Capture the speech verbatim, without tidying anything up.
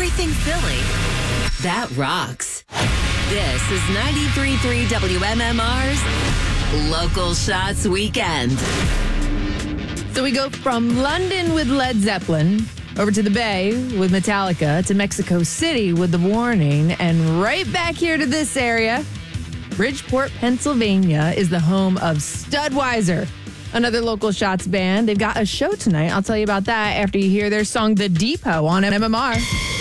everything Philly that rocks. This is ninety-three point three W M M R's Local Shots Weekend. So we go from London with Led Zeppelin over to the Bay with Metallica to Mexico City with The Warning, and right back here to this area. Bridgeport, Pennsylvania is the home of Studweiser, another Local Shots band. They've got a show tonight. I'll tell you about that after you hear their song The Depot on M M R.